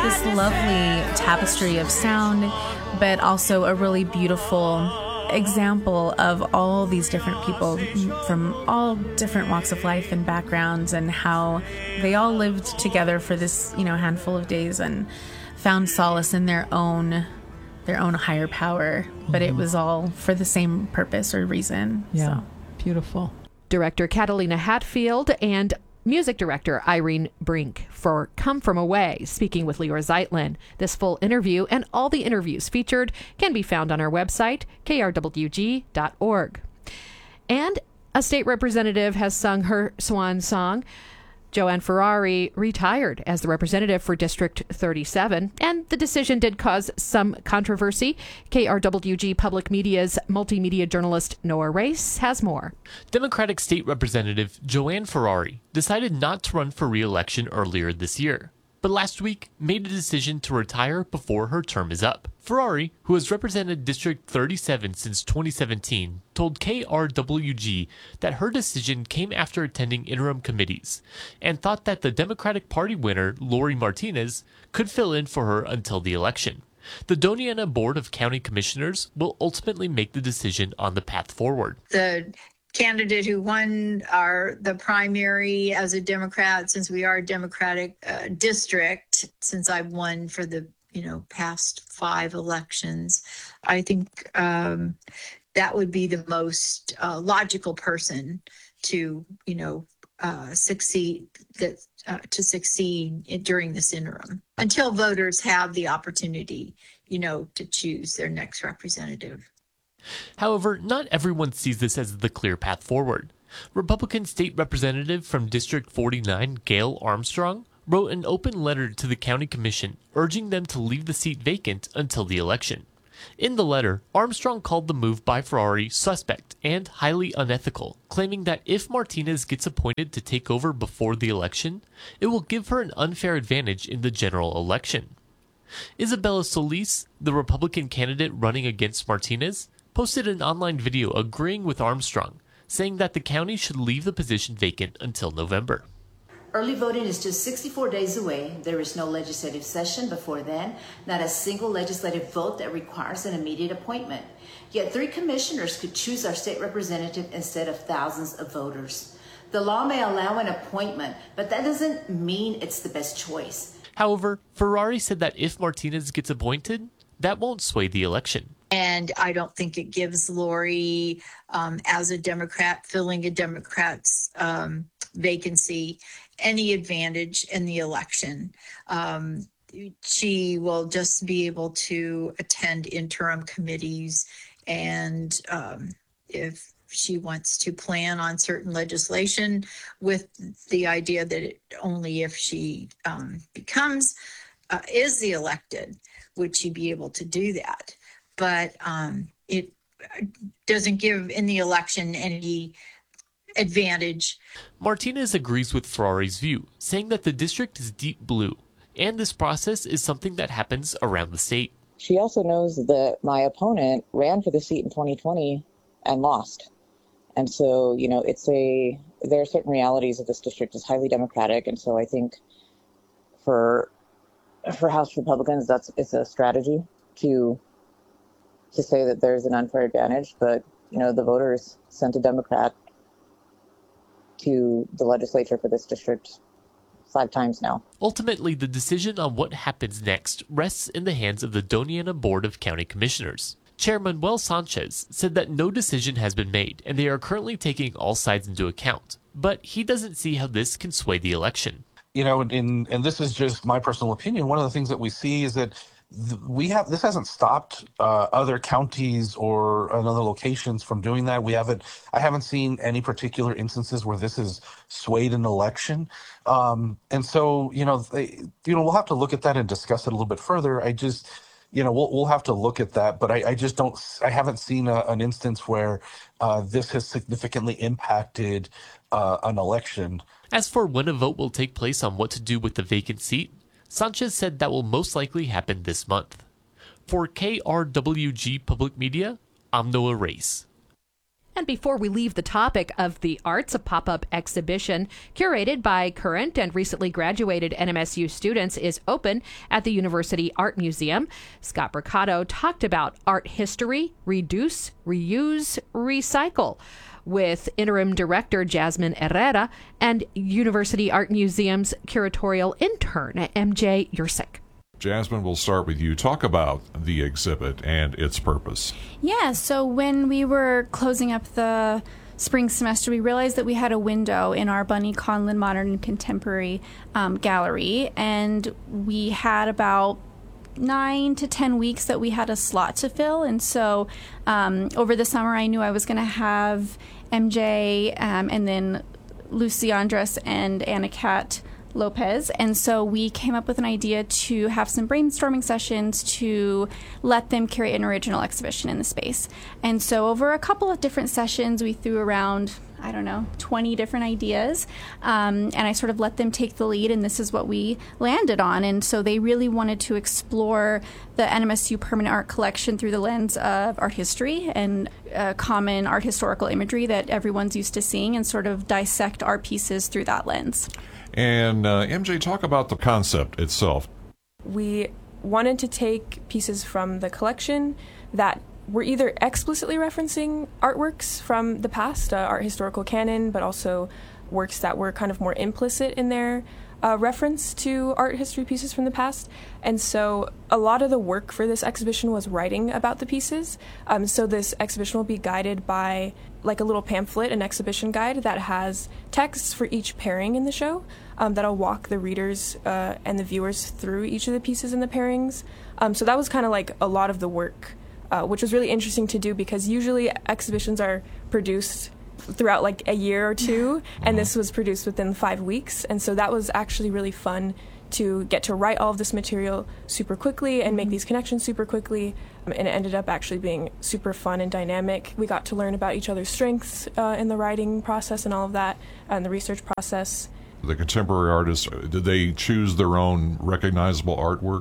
this lovely tapestry of sound, but also a really beautiful example of all these different people from all different walks of life and backgrounds, and how they all lived together for this, handful of days and found solace in their own higher power. But it was all for the same purpose or reason. Yeah, so. Beautiful. Director Catalina Hatfield and music director Irene Brink for Come From Away, speaking with Leora Zeitlin. This full interview and all the interviews featured can be found on our website, krwg.org. And a state representative has sung her swan song. Joanne Ferrari retired as the representative for District 37, and the decision did cause some controversy. KRWG Public Media's multimedia journalist Noah Race has more. Democratic State Representative Joanne Ferrari decided not to run for re-election earlier this year, but last week made a decision to retire before her term is up. Ferrari, who has represented District 37 since 2017, told KRWG that her decision came after attending interim committees and thought that the Democratic Party winner, Lori Martinez, could fill in for her until the election. The Doña Ana Board of County Commissioners will ultimately make the decision on the path forward. The candidate who won the primary as a Democrat, since we are a Democratic district, since I've won for the past 5 elections, I think that would be the most logical person to succeed during this interim until voters have the opportunity to choose their next representative. However, not everyone sees this as the clear path forward. Republican State Representative from District 49, Gail Armstrong, wrote an open letter to the County Commission urging them to leave the seat vacant until the election. In the letter, Armstrong called the move by Ferrari suspect and highly unethical, claiming that if Martinez gets appointed to take over before the election, it will give her an unfair advantage in the general election. Isabella Solis, the Republican candidate running against Martinez, posted an online video agreeing with Armstrong, saying that the county should leave the position vacant until November. Early voting is just 64 days away. There is no legislative session before then, not a single legislative vote that requires an immediate appointment. Yet 3 commissioners could choose our state representative instead of thousands of voters. The law may allow an appointment, but that doesn't mean it's the best choice. However, Ferrari said that if Martinez gets appointed, that won't sway the election. And I don't think it gives Lori, as a Democrat, filling a Democrat's vacancy, any advantage in the election. She will just be able to attend interim committees, and if she wants to plan on certain legislation with the idea that only if she is the elected would she be able to do that. But it doesn't give in the election any advantage. Martinez agrees with Ferrari's view, saying that the district is deep blue, and this process is something that happens around the state. She also knows that my opponent ran for the seat in 2020 and lost. And so, there are certain realities of this district is highly Democratic. And so I think for House Republicans, it's a strategy to say that there's an unfair advantage. But, the voters sent a Democrat to the legislature for this district 5 times now. Ultimately, the decision on what happens next rests in the hands of the Doña Ana Board of County Commissioners. Chair Manuel Sanchez said that no decision has been made, and they are currently taking all sides into account. But he doesn't see how this can sway the election. And this is just my personal opinion. One of the things that we see is that this hasn't stopped other counties or other locations from doing that. I haven't seen any particular instances where this has swayed an election. And so, we'll have to look at that and discuss it a little bit further. We'll have to look at that, but I haven't seen an instance where this has significantly impacted an election. As for when a vote will take place on what to do with the vacant seat, Sanchez said that will most likely happen this month. For KRWG Public Media, I'm Noah Race. And before we leave the topic of the arts, a pop-up exhibition curated by current and recently graduated NMSU students is open at the University Art Museum. Scott Mercado talked about art history, reduce, reuse, recycle with interim director Jasmine Herrera and University Art Museum's curatorial intern, MJ Yursik. Jasmine, we'll start with you. Talk about the exhibit and its purpose. Yeah, so when we were closing up the spring semester, we realized that we had a window in our Bunny Conlon Modern and Contemporary gallery, and we had about 9 to 10 weeks that we had a slot to fill. And so over the summer, I knew I was going to have MJ and then Lucy Andres and Anna Kat Lopez. And so we came up with an idea to have some brainstorming sessions to let them curate an original exhibition in the space. And so over a couple of different sessions, we threw around, 20 different ideas. And I sort of let them take the lead, and this is what we landed on. And so they really wanted to explore the NMSU Permanent Art Collection through the lens of art history and common art historical imagery that everyone's used to seeing, and sort of dissect art pieces through that lens. And MJ, talk about the concept itself. We wanted to take pieces from the collection that were either explicitly referencing artworks from the past, art historical canon, but also works that were kind of more implicit in their reference to art history pieces from the past. And so a lot of the work for this exhibition was writing about the pieces. So this exhibition will be guided by like a little pamphlet, an exhibition guide that has texts for each pairing in the show that'll walk the readers and the viewers through each of the pieces in the pairings. So that was kind of like a lot of the work, which was really interesting to do, because usually exhibitions are produced throughout like a year or two, and this was produced within 5 weeks. And so that was actually really fun to get to write all of this material super quickly and make these connections super quickly. And it ended up actually being super fun and dynamic. We got to learn about each other's strengths in the writing process and all of that, and the research process. The contemporary artists, did they choose their own recognizable artwork?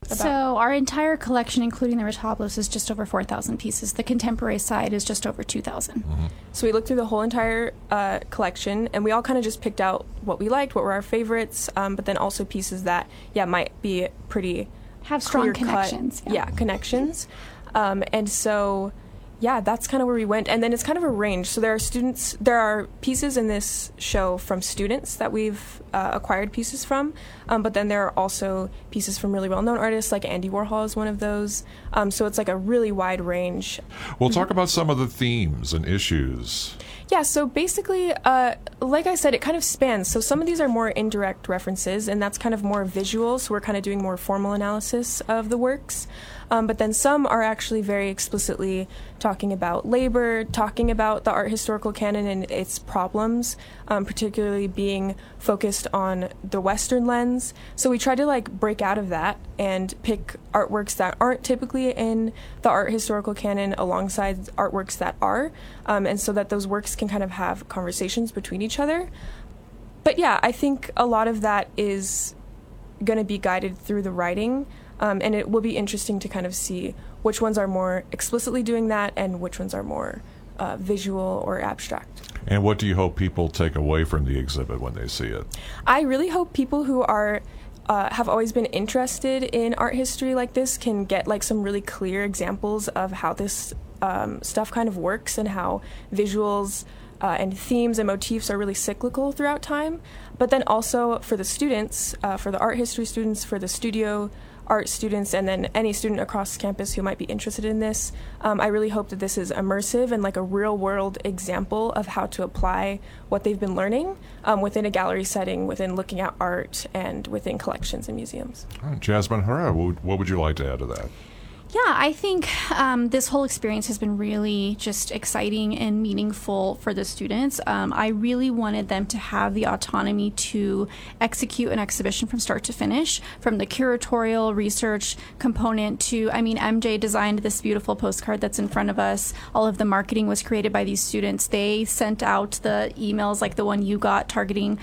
So our entire collection, including the retablos, is just over 4,000 pieces. The contemporary side is just over 2,000. So we looked through the whole entire collection, and we all kind of just picked out what we liked, what were our favorites, but then also pieces that, might be pretty have strong clear-cut, connections. Connections. And so, that's kind of where we went. And then it's kind of a range. So there are pieces in this show from students that we've acquired pieces from, but then there are also pieces from really well-known artists, like Andy Warhol is one of those. So it's like a really wide range. We'll talk about some of the themes and issues. Yeah, so basically, like I said, it kind of spans. So some of these are more indirect references, and that's kind of more visual, so we're kind of doing more formal analysis of the works. But then some are actually very explicitly talking about labor, talking about the art historical canon and its problems, particularly being focused on the Western lens. So we try to break out of that and pick artworks that aren't typically in the art historical canon alongside artworks that are, and so that those works can kind of have conversations between each other. But I think a lot of that is going to be guided through the writing. And it will be interesting to kind of see which ones are more explicitly doing that and which ones are more visual or abstract. And what do you hope people take away from the exhibit when they see it? I really hope people who are have always been interested in art history like this can get some really clear examples of how this stuff kind of works, and how visuals and themes and motifs are really cyclical throughout time. But then also for the students, for the art history students, for the studio art students, and then any student across campus who might be interested in this, I really hope that this is immersive and a real-world example of how to apply what they've been learning within a gallery setting, within looking at art, and within collections and museums. All right, Jasmine Herrera, what would you like to add to that? Yeah, I think this whole experience has been really just exciting and meaningful for the students. I really wanted them to have the autonomy to execute an exhibition from start to finish, from the curatorial research component to, MJ designed this beautiful postcard that's in front of us. All of the marketing was created by these students. They sent out the emails like the one you got targeting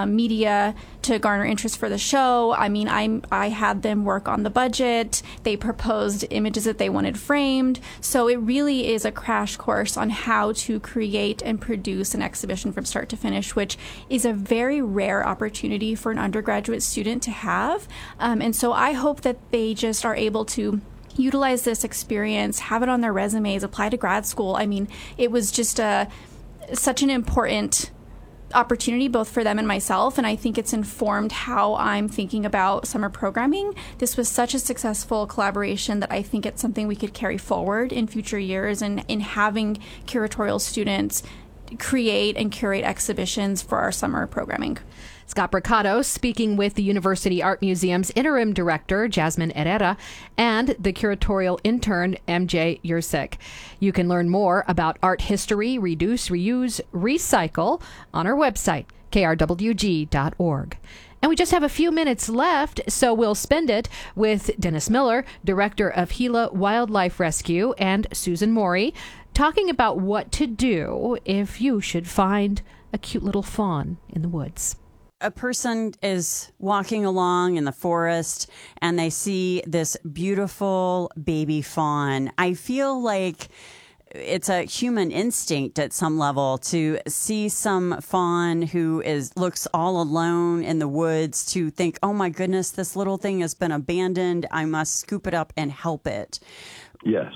media to garner interest for the show. I had them work on the budget. They proposed images that they wanted framed. So it really is a crash course on how to create and produce an exhibition from start to finish, which is a very rare opportunity for an undergraduate student to have. And so I hope that they just are able to utilize this experience, have it on their resumes, apply to grad school. I mean, it was just such an important opportunity both for them and myself, and I think it's informed how I'm thinking about summer programming. This was such a successful collaboration that I think it's something we could carry forward in future years, and in having curatorial students create and curate exhibitions for our summer programming. Scott Bricado speaking with the University Art Museum's interim director, Jasmine Herrera, and the curatorial intern, MJ Yursik. You can learn more about art history, reduce, reuse, recycle on our website, krwg.org. And we just have a few minutes left, so we'll spend it with Dennis Miller, director of Gila Wildlife Rescue, and Susan Mori, talking about what to do if you should find a cute little fawn in the woods. A person is walking along in the forest and they see this beautiful baby fawn. I feel like it's a human instinct at some level to see some fawn who looks all alone in the woods, to think, oh my goodness, this little thing has been abandoned. I must scoop it up and help it. Yes.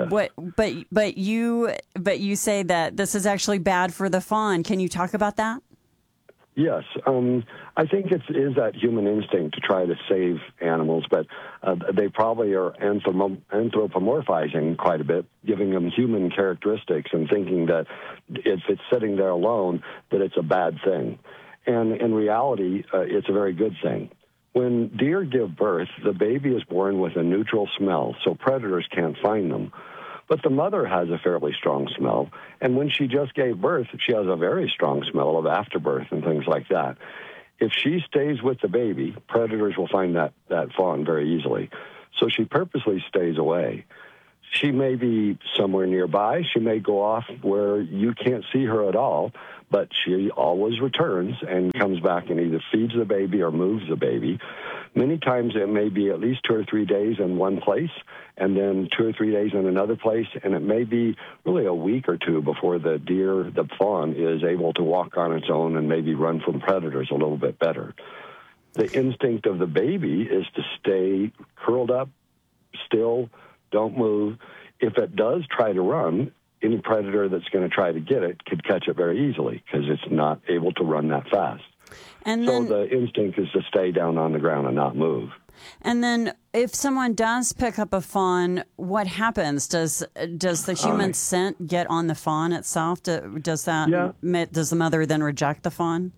But you say that this is actually bad for the fawn. Can you talk about that? Yes, I think it is that human instinct to try to save animals, but they probably are anthropomorphizing quite a bit, giving them human characteristics and thinking that if it's sitting there alone, that it's a bad thing. And in reality, it's a very good thing. When deer give birth, the baby is born with a neutral smell, so predators can't find them. But the mother has a fairly strong smell, and when she just gave birth, she has a very strong smell of afterbirth and things like that. If she stays with the baby, predators will find that fawn very easily. So she purposely stays away. She may be somewhere nearby. She may go off where you can't see her at all, but she always returns and comes back and either feeds the baby or moves the baby. Many times it may be at least 2 or 3 days in one place, and then 2 or 3 days in another place, and it may be really a week or two before the fawn is able to walk on its own and maybe run from predators a little bit better. The instinct of the baby is to stay curled up, still, don't move. If it does try to run, any predator that's going to try to get it could catch it very easily because it's not able to run that fast. And so the instinct is to stay down on the ground and not move. And then if someone does pick up a fawn, what happens? Does the human scent get on the fawn itself? Does the mother then reject the fawn?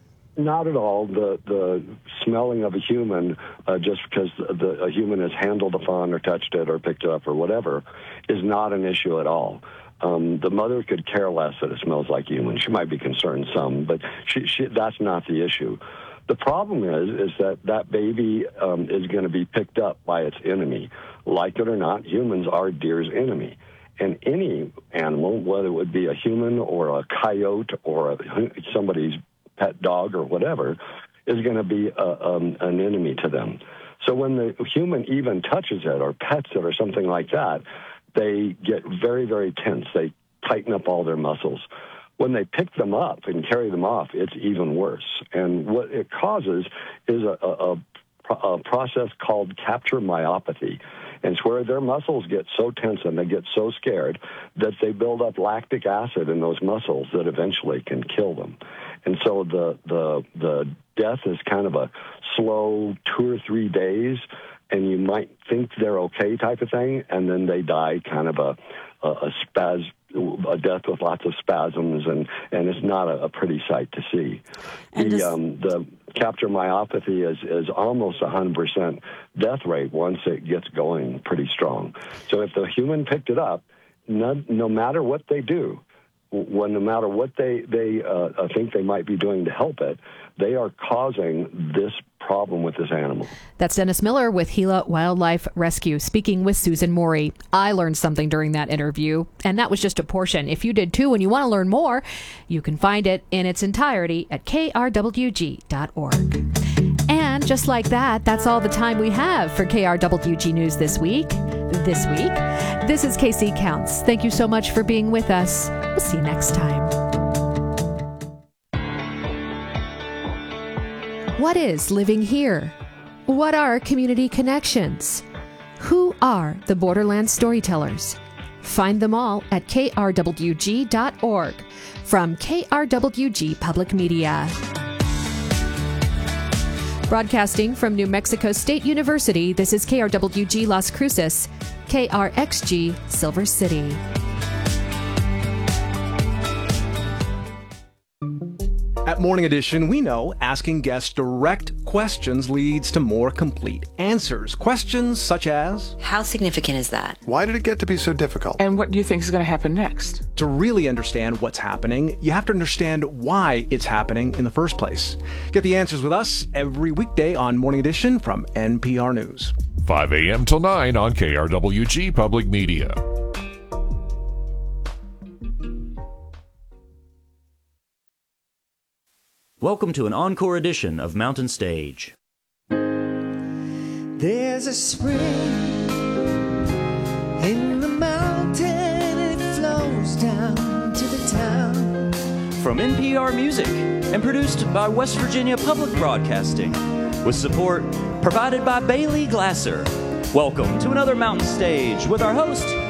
Not at all. The smelling of a human, just because a human has handled a fawn or touched it or picked it up or whatever, is not an issue at all. The mother could care less that it smells like human. She might be concerned some, but that's not the issue. The problem is that baby is going to be picked up by its enemy. Like it or not, humans are deer's enemy. And any animal, whether it would be a human or a coyote or somebody's pet dog or whatever, is going to be an enemy to them. So when the human even touches it or pets it or something like that, they get very, very tense. They tighten up all their muscles. When they pick them up and carry them off, it's even worse. And what it causes is a process called capture myopathy. And it's where their muscles get so tense and they get so scared that they build up lactic acid in those muscles that eventually can kill them. And so the death is kind of a slow 2 or 3 days, and you might think they're okay type of thing, and then they die kind of a death with lots of spasms, and it's not a pretty sight to see. The capture myopathy is almost 100% death rate once it gets going pretty strong. So if the human picked it up, no matter what they do, no matter what they think they might be doing to help it, they are causing this problem with this animal. That's Dennis Miller with Gila Wildlife Rescue speaking with Susan Mori. I learned something during that interview, and that was just a portion. If you did too and you want to learn more, you can find it in its entirety at krwg.org. And just like that, that's all the time we have for KRWG News this week. this week. This is KC Counts. Thank you so much for being with us. We'll see you next time. What is living here? What are community connections? Who are the Borderland storytellers? Find them all at krwg.org from KRWG Public Media. Broadcasting from New Mexico State University, this is KRWG Las Cruces, KRXG Silver City. At Morning Edition, we know asking guests direct questions leads to more complete answers. Questions such as, how significant is that? Why did it get to be so difficult? And what do you think is going to happen next? To really understand what's happening, you have to understand why it's happening in the first place. Get the answers with us every weekday on Morning Edition from NPR News. 5 a.m. till 9 on KRWG Public Media. Welcome to an encore edition of Mountain Stage. There's a spring in the mountain and it flows down to the town. From NPR Music and produced by West Virginia Public Broadcasting with support provided by Bailey Glasser. Welcome to another Mountain Stage with our host,